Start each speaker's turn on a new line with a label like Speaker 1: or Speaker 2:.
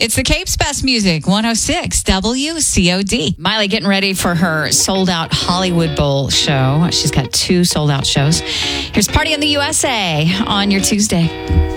Speaker 1: It's the Cape's Best Music, 106 WCOD. Miley getting ready for her sold-out Hollywood Bowl show. She's got 2 sold-out shows. Here's Party in the USA on your Tuesday.